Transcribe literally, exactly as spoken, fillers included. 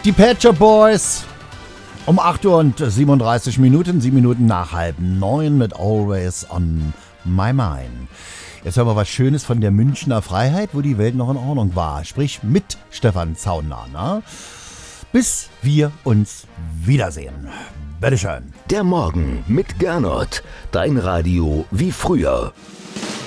Die Pet Shop Boys um acht Uhr und siebenunddreißig Minuten, sieben Minuten nach halb neun mit Always on My Mind. Jetzt hören wir was Schönes von der Münchner Freiheit, wo die Welt noch in Ordnung war. Sprich mit Stefan Zauner. Ne? Bis wir uns wiedersehen. Bitteschön. Der Morgen mit Gernot. Dein Radio wie früher.